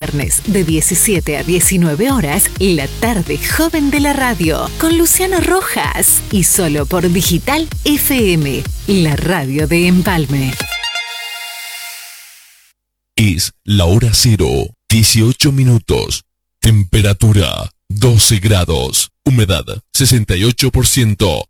viernes de 17 a 19 horas, la tarde joven de la radio, con Luciano Rojas. Y solo por Digital FM, la radio de Empalme. Es la hora 0, 18 minutos. Temperatura 12 grados. Humedad 68%.